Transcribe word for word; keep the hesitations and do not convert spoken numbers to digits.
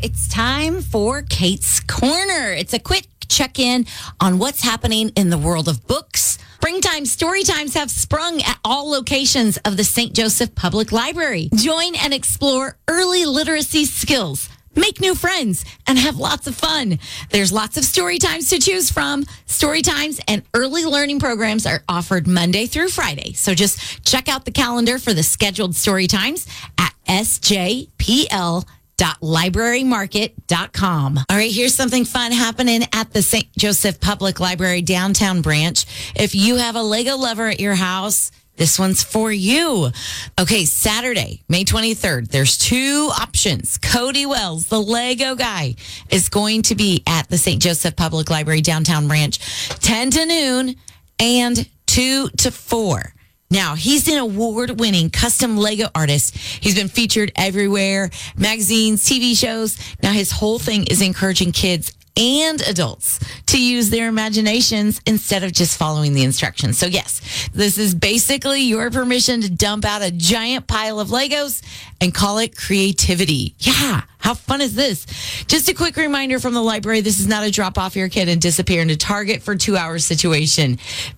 it's time for Kate's Corner. It's a quick check-in on what's happening in the world of books. Springtime story times have sprung at all locations of the Saint Joseph Public Library. Join and explore early literacy skills. Make new friends and have lots of fun. There's lots of story times to choose from. Story times and early learning programs are offered Monday through Friday. So just check out the calendar for the scheduled story times at s j p l dot library market dot com. All right, here's something fun happening at the Saint Joseph Public Library downtown branch. If you have a Lego lover at your house, this one's for you. Okay, Saturday, May twenty-third, there's two options. Cody Wells, the Lego guy, is going to be at the Saint Joseph Public Library downtown branch ten to noon and two to four. Now, he's an award-winning custom Lego artist. He's been featured everywhere, magazines, T V shows. Now, his whole thing is encouraging kids and adults to use their imaginations instead of just following the instructions. So yes, this is basically your permission to dump out a giant pile of Legos and call it creativity. Yeah, how fun is this? Just a quick reminder from the library, this is not a drop off your kid and disappear into Target for two hours situation.